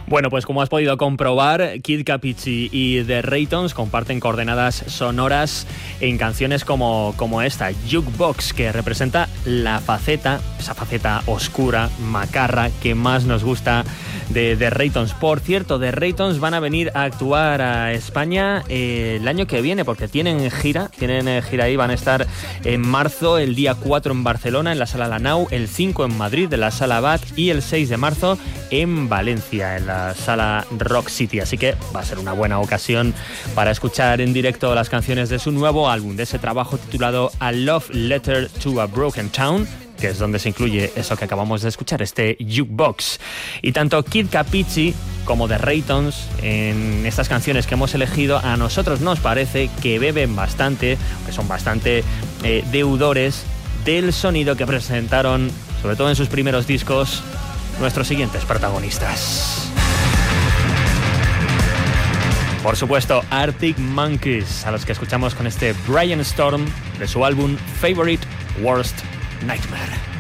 Bueno, pues como has podido comprobar, Kid Capici y The Raytons comparten coordenadas sonoras en canciones como esta, Jukebox, que representa esa faceta oscura, macarra, que más nos gusta de The Raytons. Por cierto, The Raytons van a venir a actuar a España el año que viene, porque tienen gira ahí, van a estar en marzo, el día 4 en Barcelona, en la Sala La Nau, el 5 en Madrid, de la Sala Bac, y el 6 de marzo en Valencia, en la Sala Rock City. Así que va a ser una buena ocasión para escuchar en directo las canciones de su nuevo álbum, de ese trabajo titulado A Love Letter to a Broken Town, que es donde se incluye eso que acabamos de escuchar, este Jukebox. Y tanto Kid Capici como The Raytons, en estas canciones que hemos elegido, a nosotros nos parece que beben bastante, que son bastante deudores del sonido que presentaron, sobre todo en sus primeros discos, nuestros siguientes protagonistas. Por supuesto, Arctic Monkeys, a los que escuchamos con este Brian Storm de su álbum Favorite Worst Nightmare.